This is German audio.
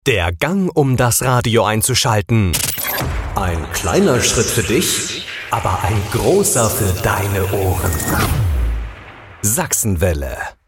Der Gang, um das Radio einzuschalten. Ein kleiner Schritt für dich, aber ein großer für deine Ohren. Sachsenwelle.